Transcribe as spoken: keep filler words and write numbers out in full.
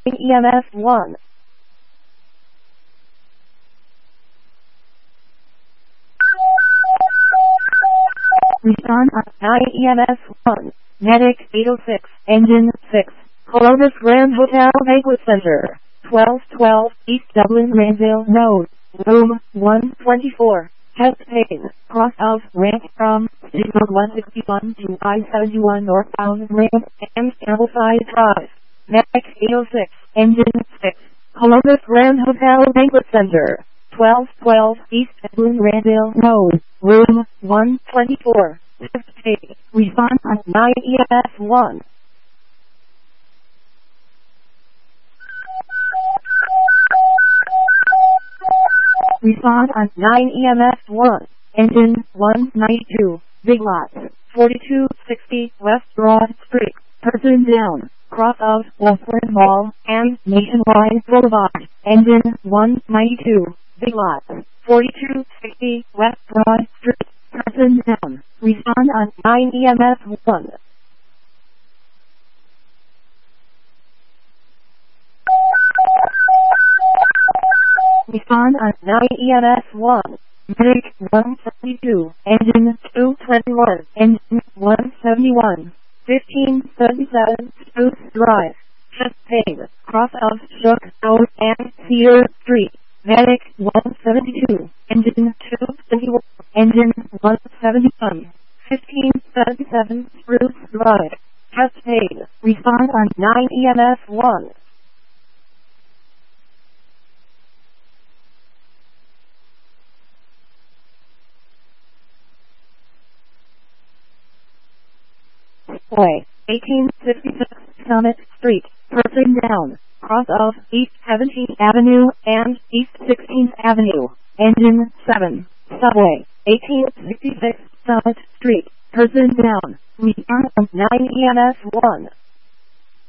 E M S one. Respond on nine E M S one. Medic eight oh six, Engine six. Columbus Grand Hotel Banquet Center. twelve twelve East Dublin Rainville Road. Room one twenty-four. Chest pain. Cross of ramp from Signal one sixty-one to I seventy-one northbound ramp and Ambleside Drive. Medic eight oh six, Engine six. Columbus Grand Hotel Banquet Center. twelve twelve East Dublin Rainville Road. Room one twenty-four. Chest pain. Respond on nine E M S one. Respond on nine E M S one. Engine one ninety-two. Big Lots. forty-two sixty West Broad Street. Person down. Cross of Westland Mall and Nationwide Boulevard. Engine one ninety-two. Big Lots. forty-two sixty West Broad Street. Person down. Respond on nine E M S one. Respond on nine E M S one. Medic one seventy-two. Engine two twenty-one. Engine one seventy-one. fifteen seventy-seven Spruce Drive. Chest pain. Cross of Shook Road and Cedar Street. Medic one seventy-two. Engine two twenty-one. Engine one seventy-one. fifteen seventy-seven Spruce Drive. Chest pain. Respond on nine E M S one. Way, eighteen fifty-six Summit Street, person down, cross of East seventeenth Avenue and East sixteenth Avenue, engine seven, subway, eighteen sixty-six Summit Street, person down, respond on nine E M S one.